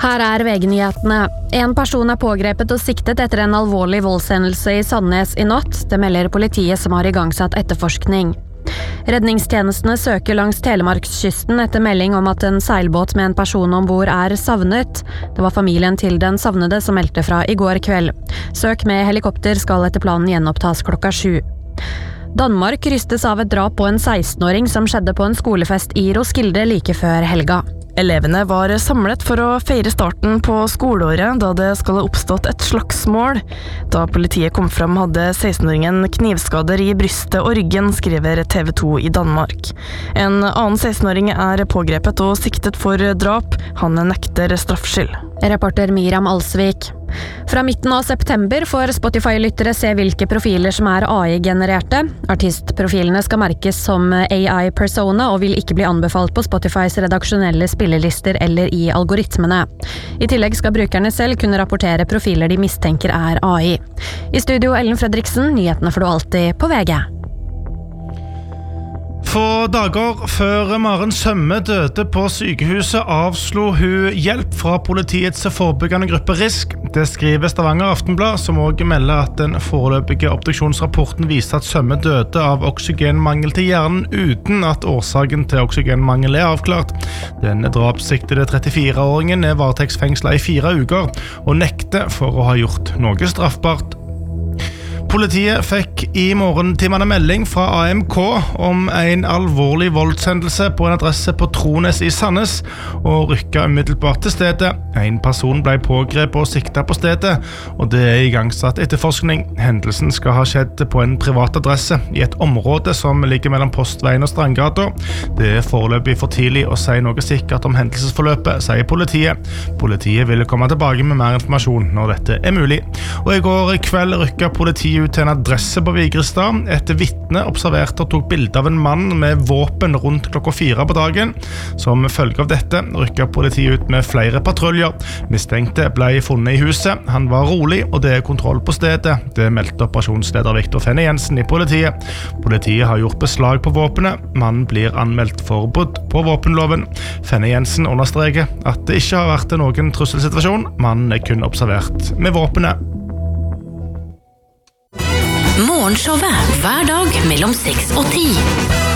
Her VG-nyhetene. En person pågrepet og siktet etter en alvorlig voldshendelse I Sandnes I natt. Det melder politiet som har igangsatt etterforskning. Redningstjenestene søker langs Telemarkskysten etter melding om at en seilbåt med en person ombord savnet. Det var familien til den savnede som meldte fra I går kveld. Søk med helikopter skal etter planen gjenopptas klokka 7. Danmark rystes av et drap på en 16-åring som skjedde på en skolefest I Roskilde like før helga. Elevene var samlet for å feire starten på skoleåret da det skal ha oppstått et slagsmål. Da politiet kom fram hadde 16-åringen knivskader I brystet og ryggen, skriver TV 2 I Danmark. En annen 16-åring pågrepet og siktet for drap. Han nekter straffskyld. Reporter Miriam Alsvik. Fra midten av september får Spotify-lyttere se hvilke profiler som AI-genererte. Artistprofilene skal merkes som AI-persona og vil ikke bli anbefalt på Spotifys redaksjonelle spillelister eller I algoritmene. I tillegg skal brukerne selv kunne rapportere profiler de mistenker AI. I studio Ellen Fredriksen, nyhetene får du alltid på VG. Få dager før Maren Sømme døde på sykehuset avslo hun hjelp fra politiets forebyggende gruppe RISK. Det skriver Stavanger Aftenblad, som også melder at den foreløpige obduksjonsrapporten viser at Sømme døde av oksygenmangel til hjernen uten at årsaken til oksygenmangel avklart. Den drapssiktede 34-åringen varetektsfengslet I 4 uker og nekter for å ha gjort noe straffbart. Politiet fikk I morgentimene melding fra AMK om en alvorlig voldshendelse på en adresse på Trones I Sandnes og rykket umiddelbart til stedet. En person ble pågrepet og siktet på stedet, og det igangsatt etterforskning. Hendelsen skal ha skjedd på en privat adresse I et område som ligger mellom Postveien og Strandgata. Det foreløpig for tidlig å si noe sikkert om hendelsesforløpet, sier politiet. Politiet ville komme tilbake med mer informasjon når dette mulig. Og I går kveld rykket politiet ut til en adresse på Vigrestad. Et vitne observerte og tok bilde av en mann med våpen rundt klokka 4 på dagen. Som følge av dette rykket politiet ut med flere patruljer. Mistenkte ble funnet I huset. Han var rolig, og det kontroll på stedet. Det meldte operasjonsleder Victor Fenne Jensen I politiet. Politiet har gjort beslag på våpenet. Mannen blir anmeldt for brudd på våpenloven. Fenne Jensen understreker at det ikke har vært noen trusselsituasjon. Mannen kun observert med våpenet. Morgenshowet hver dag mellom 6 og 10.